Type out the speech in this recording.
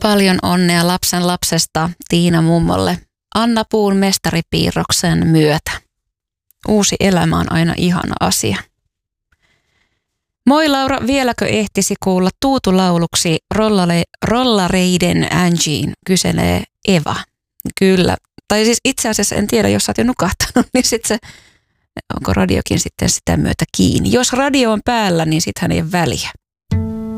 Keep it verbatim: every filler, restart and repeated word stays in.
Paljon onnea lapsen lapsesta Tiina mummolle Anna Puun mestaripiirroksen myötä. Uusi elämä on aina ihana asia. Moi Laura, vieläkö ehtisi kuulla tuutulauluksi rollale, rollareiden Angien, kyselee Eva. Kyllä. Tai siis itse asiassa en tiedä, jos sä oot jo nukahtanut, niin sitten se, onko radiokin sitten sitä myötä kiinni. Jos radio on päällä, niin sittenhän ei ole väliä.